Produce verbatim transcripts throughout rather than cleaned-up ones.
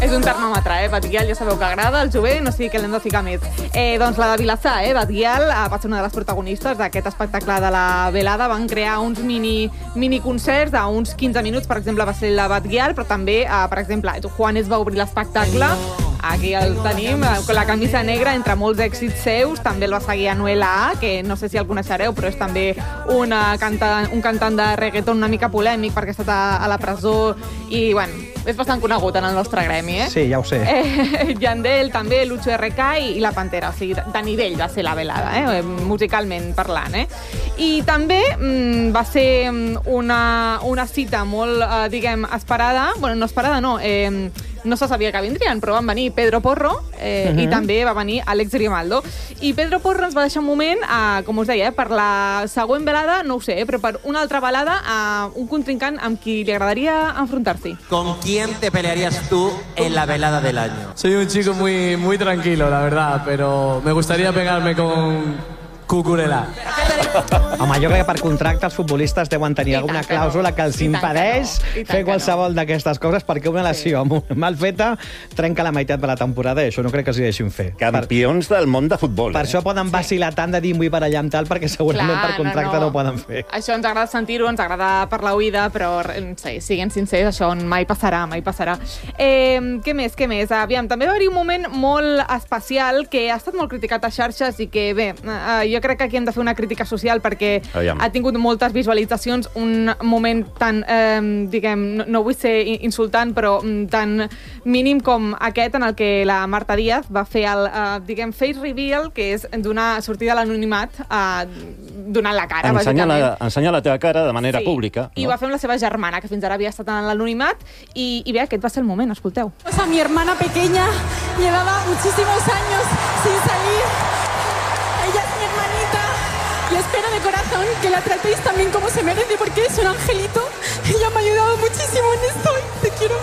És un termòmetre, eh? Batguial ja sabeu que agrada, el jovent, o sigui que l'hem de ficar més. Eh, doncs la de Vilassar, eh? Batguial va ser una de les protagonistes d'aquest espectacle de la velada. Van crear uns mini, mini concerts d'uns quinze minuts, per exemple, va ser la Batguial, però també, eh, per exemple, Juanes va obrir l'espectacle. Aquí el tenim, amb la camisa negra, entre molts èxits seus. També el va seguir a Noel A, que no sé si el coneixereu, però és també una canta, un cantant de reggaeton una mica polèmic perquè ha estat a, a la presó i, bueno, és bastant conegut en el nostre gremi, eh? Sí, ja ho sé. Eh, Yandel, també, Lucho R K i, i La Pantera. O sigui, de, de nivell va ser la velada, eh? Musicalment parlant, eh? I també mm, va ser una, una cita molt, eh, diguem, esperada. Bueno, no esperada, no. Eh, no se sabia que vindrien, però van venir Pedro Porro eh, uh -huh. i també va venir Àlex Grimaldo. I Pedro Porro ens va deixar un moment, eh, com us deia, eh, per la següent velada, no ho sé, eh, però per una altra velada, eh, un contrincant amb qui li agradaria enfrontar-s'hi. ¿Con quién te pelearías tú en la velada del año? Soy un chico muy, muy tranquilo, la verdad, pero me gustaría pegarme con Cucurella. Home, jo crec que per contracte els futbolistes deuen tenir alguna clàusula que els impedeix fer qualsevol d'aquestes coses perquè una lesió mal feta trenca la meitat de la temporada i això no crec que els hi deixin fer. Campions del món de futbol. Per això poden vacilar tant de dir vull barallar amb tal perquè segurament per contracte no ho poden fer. Això ens agrada sentir-ho, ens agrada per la oïda, però sí, siguin sincers, això mai passarà, mai passarà. Eh, què més, què més? Aviam, també va haver-hi un moment molt especial que ha estat molt criticat a xarxes i que, bé, eh, jo crec que aquí hem de fer una crítica social perquè Aviam. ha tingut moltes visualitzacions, un moment tan, eh, diguem, no, no vull ser insultant, però tan mínim com aquest en el que la Marta Díaz va fer el, eh, diguem, face reveal, que és donar sortida a l'anonimat eh, donant la cara, ensenya la, ensenya la teva cara de manera sí. pública. I no? ho va fer amb la seva germana, que fins ara havia estat en l'anonimat, i, i bé, aquest va ser el moment, escolteu. A mi hermana pequeña llevaba muchísimos años sin salir. Ella es mi hermanita y espero de corazón que la tratéis también como se merece porque es un angelito. Ella me ha ayudado muchísimo en esto y te quiero.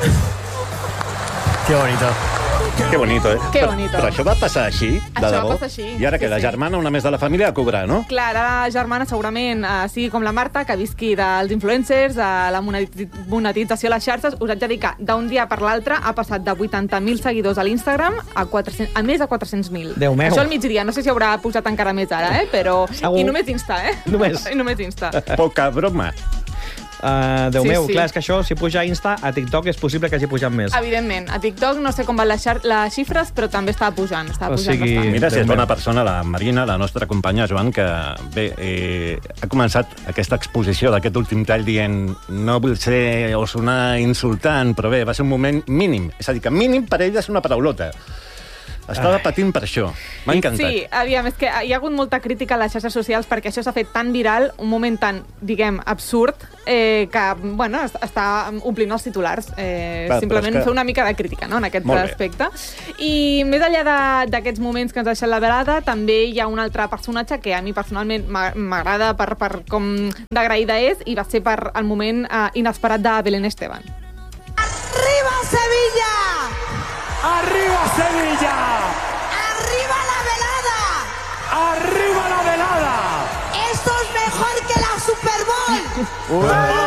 Qué bonito. Que bonito, eh? Que bonito. Però, però això va passar així, de això debò? va passar així. I ara que sí, la sí. germana, una més de la família, a cobrar, no? Clar, ara la germana segurament eh, sigui com la Marta, que visqui dels influencers, de la monetització a les xarxes. Us haig de dir que d'un dia per l'altre ha passat de vuitanta mil seguidors a l'Instagram a, quatre-cents, a més de quatre-cents mil. Déu meu. Això al migdia, no sé si haurà pujat encara més ara, eh? Però... Segur. I només Insta, eh? Només. I només Insta. Poca broma. Uh, Déu Sí, meu, sí. clar, és que això, si puja a Insta, a TikTok és possible que hagi pujat més. Evidentment. A TikTok no sé com van les, xar- les xifres, però també està pujant. Està O pujant sigui, bastant. Mira si Déu és bona meu. persona, la Marina, la nostra companya, Joan, que bé, eh, ha començat aquesta exposició d'aquest últim tall dient no vull ser o sonar insultant, però bé, va ser un moment mínim. És a dir, que mínim per ella és una paraulota. Estava patint per això. M'ha encantat. Sí, aviam, és que hi ha hagut molta crítica a les xarxes socials perquè això s'ha fet tan viral, un moment tan, diguem, absurd, eh, que, bueno, es- està omplint els titulars. Eh, Clar, simplement però és que- fer una mica de crítica, no?, en aquest Molt bé. aspecte. I més enllà de- d'aquests moments que ens ha deixat la velada, també hi ha un altre personatge que a mi personalment m'a- m'agrada per, per com d'agraïda és, i va ser per el moment eh, inesperat de Belén Esteban. ¡Arriba Sevilla! ¡Arriba Sevilla! ¡Arriba la velada! ¡Arriba la velada! ¡Esto es mejor que la Super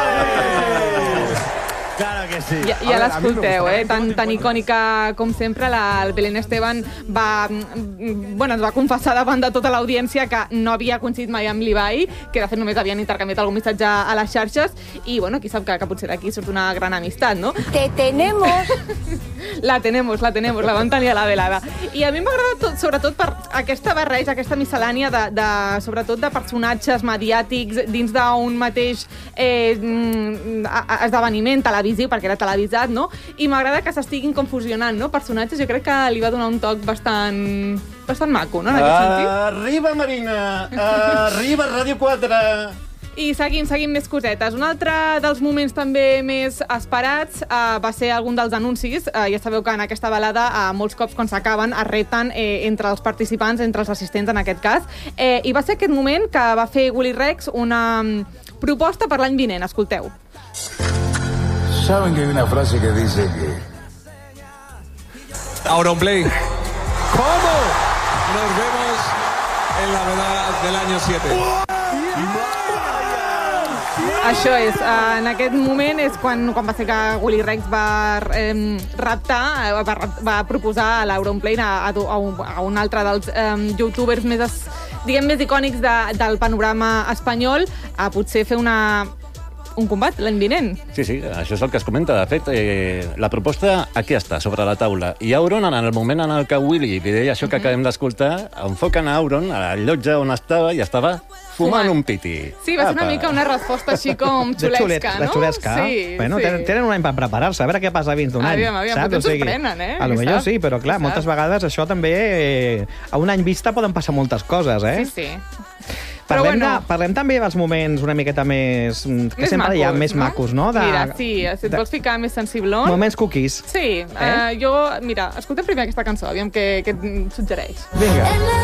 Bowl! Claro que sí. Ja, ja l'escolteu, eh? Tan, tan icònica com sempre, la el Belén Esteban va, mm, bueno, ens va confessar davant de tota l'audiència que no havia coincidit mai amb l'Ibai, que de fet només havien intercanviat algun missatge a les xarxes, i bueno, qui sap que, que potser d'aquí surt una gran amistat, no? ¡Te tenemos! La tenemos, la tenemos, la vam tenir a la velada. I a mi m'agrada tot, sobretot per aquesta barreja, aquesta miscel·lània de, de, sobretot de personatges mediàtics dins d'un mateix eh, mm, a- a- esdeveniment televisiu, perquè era televisat, no? I m'agrada que s'estiguin confusionant, no?, personatges. Jo crec que li va donar un toc bastant, bastant maco, no?, en aquest sentit. Arriba, Marina! Arriba, Ràdio quatre! I seguim, seguim més cosetes. Un altre dels moments també més esperats uh, va ser algun dels anuncis. Uh, ja sabeu que en aquesta velada, uh, molts cops quan s'acaben, es repten eh, entre els participants, entre els assistents en aquest cas. Eh, I va ser aquest moment que va fer Willy Rex una um, proposta per l'any vinent. Escolteu. Saben que hay una frase que dice que Auronplay. ¿Cómo? Nos vemos en la velada del año siete. Això és, en aquest moment és quan, quan va ser que Willy Rex va eh, raptar, va, va proposar a l'Auronplay a, a, a, un, a un altre dels eh, youtubers més, es, diguem, més icònics de, del panorama espanyol a potser fer una... un combat l'any vinent. Sí, sí, això és el que es comenta. De fet, eh, la proposta aquí està, sobre la taula. I Auron, en el moment en el que Willy li deia això que uh-huh. acabem d'escoltar, enfoquen a Auron al llotge on estava i estava fumant un piti. Sí, va ser una mica una resposta així com xulesca, no? De xulesca. Sí, bueno, sí. Tenen un any per preparar-se, a veure què passa dins d'un any. Aviam, aviam, potser ens sorprenen, eh? A lo millor sí, però clar, moltes vegades això també... Eh, a un any vista poden passar moltes coses, eh? Sí, sí. Parlem, bueno, de, parlem també dels moments una miqueta més... Que més sempre macos, hi ha més no? macos, no? De, mira, sí, si et de, vols ficar més sensiblon... Moments cookies. Sí, eh? uh, jo... Mira, escolta primer aquesta cançó, aviam què, què et suggereix. Vinga.